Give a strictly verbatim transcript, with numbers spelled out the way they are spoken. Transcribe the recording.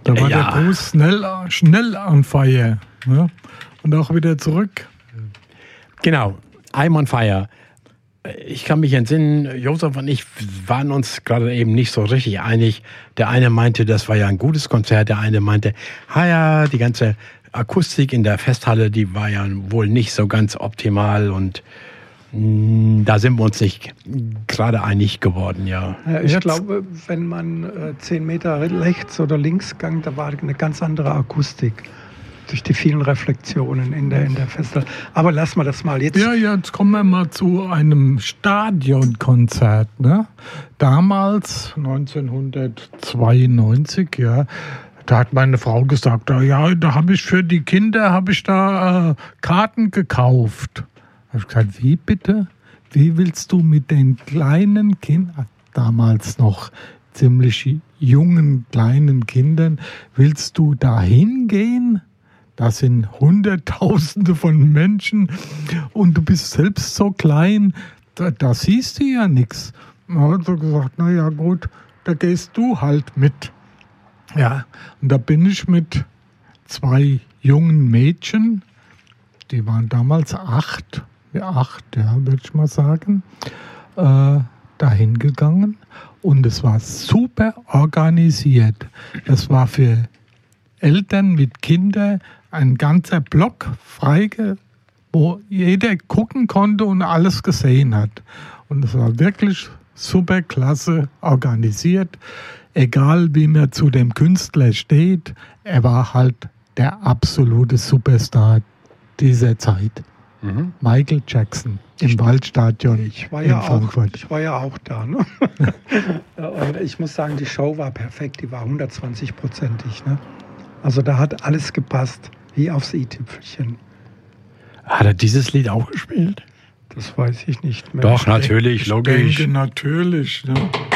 Da war Ja. der Bruce schnell, schnell on fire. Ne? Und auch wieder zurück. Genau, I'm on fire. Ich kann mich entsinnen, Josef und ich waren uns gerade eben nicht so richtig einig. Der eine meinte, das war ja ein gutes Konzert. Der eine meinte, ah ja, die ganze Akustik in der Festhalle, die war ja wohl nicht so ganz optimal. Und mh, da sind wir uns nicht gerade einig geworden, ja. Ja, ich Jetzt- glaube, wenn man äh, zehn Meter rechts oder links ging, da war eine ganz andere Akustik. Durch die vielen Reflexionen in der, in der Festhalle. Aber lassen wir das mal jetzt. Ja, jetzt kommen wir mal zu einem Stadionkonzert. Ne? Damals, neunzehnhundertzweiundneunzig, ja, da hat meine Frau gesagt, ah, ja, da habe ich für die Kinder habe ich da äh, Karten gekauft. Da habe ich gesagt, wie bitte? Wie willst du mit den kleinen Kindern, damals noch ziemlich jungen kleinen Kindern, willst du da hingehen? Das sind Hunderttausende von Menschen und du bist selbst so klein, da, da siehst du ja nichts. Man hat so gesagt, na ja gut, da gehst du halt mit. Ja, und da bin ich mit zwei jungen Mädchen, die waren damals acht, ja, acht, ja, würde ich mal sagen, äh, dahin gegangen und es war super organisiert. Es war für Eltern mit Kindern ein ganzer Block freige, wo jeder gucken konnte und alles gesehen hat. Und es war wirklich super klasse organisiert. Egal wie man zu dem Künstler steht, er war halt der absolute Superstar dieser Zeit. Mhm. Michael Jackson im Waldstadion Ich war in ja auch, Frankfurt. ich war ja auch da. Ne? Und ich muss sagen, die Show war perfekt, die war hundertzwanzig-prozentig. Ne? Also da hat alles gepasst, wie aufs i-Tüpfelchen. Hat er dieses Lied auch gespielt? Das weiß ich nicht mehr. Doch, natürlich, Ich logisch. denke natürlich. Ne?